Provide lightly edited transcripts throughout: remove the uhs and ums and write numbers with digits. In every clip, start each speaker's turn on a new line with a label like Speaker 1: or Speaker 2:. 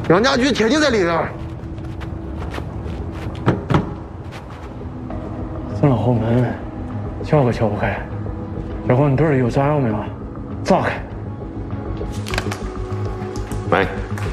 Speaker 1: 杨家驹铁定在里边。
Speaker 2: 这老后门撬可撬不开，这会你队里有炸药没有？炸开！
Speaker 1: 喂。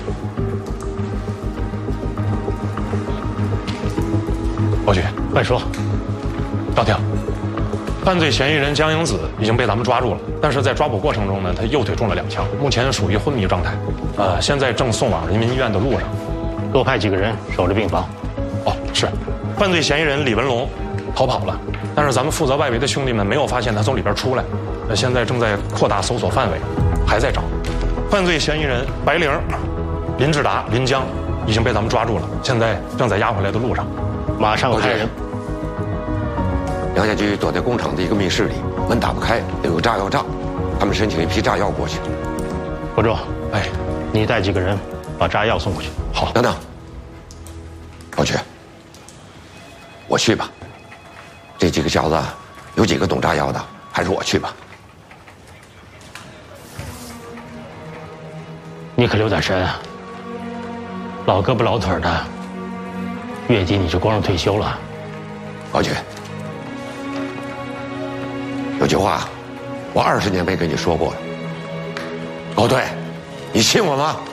Speaker 3: 伯爵，快说。赵挺，犯罪嫌疑人江英子已经被咱们抓住了，但是在抓捕过程中呢，他右腿中了2枪，目前属于昏迷状态。现在正送往人民医院的路上。
Speaker 4: 多派几个人守着病房。
Speaker 3: 哦，是。犯罪嫌疑人李文龙逃跑了，但是咱们负责外围的兄弟们没有发现他从里边出来，现在正在扩大搜索范围，还在找。犯罪嫌疑人白玲、林志达、林江已经被咱们抓住了，现在正在押回来的路上。
Speaker 4: 马上派人。
Speaker 1: 杨家驹躲在工厂的一个密室里，门打不开，有个炸药炸，他们申请一批炸药过去。
Speaker 4: 国柱，
Speaker 3: 哎，
Speaker 4: 你带几个人把炸药送过去。
Speaker 3: 好。
Speaker 1: 等等，老爵，我去吧。这几个小子有几个懂炸药的，还是我去吧。
Speaker 4: 你可留点神啊！老胳膊老腿的，月底你就光荣退休了。
Speaker 1: 老爵，有句话，我20年没跟你说过了。高队，你信我吗？